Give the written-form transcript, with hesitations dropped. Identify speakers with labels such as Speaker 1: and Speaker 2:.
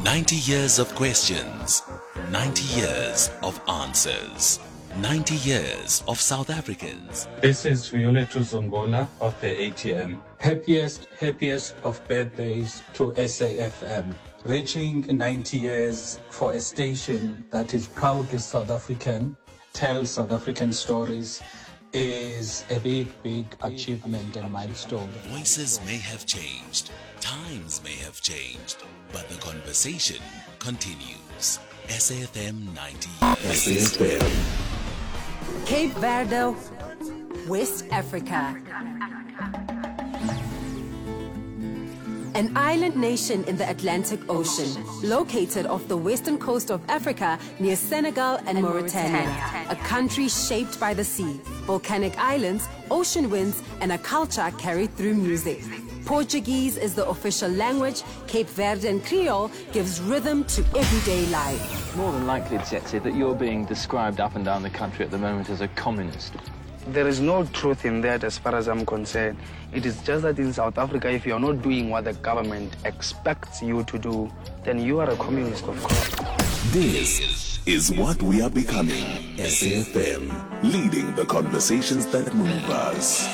Speaker 1: 90 years of questions, 90 years of answers, 90 years of South Africans.
Speaker 2: This is Violetu Zungola of the ATM.
Speaker 3: Happiest of birthdays to SAFM. Reaching 90 years for a station that is proudly South African, tells South African stories, is a big achievement and milestone.
Speaker 1: Voices may have changed, times may have changed, but the conversation continues. SAFM 90 years.
Speaker 4: SAFM. Cape Verde, West Africa. An island nation in the Atlantic Ocean, located off the western coast of Africa near Senegal and Mauritania. A country shaped by the sea, volcanic islands, ocean winds, and a culture carried through music. Portuguese is the official language. Cape Verdean Creole gives rhythm to everyday life.
Speaker 5: More than likely, Tsetse, that you're being described up and down the country at the moment as a communist.
Speaker 6: There is no truth in that as far as I'm concerned. It is just that in South Africa, if you're not doing what the government expects you to do, then you are a communist, of course.
Speaker 4: This is what we are becoming. SAFM, leading the conversations that move us.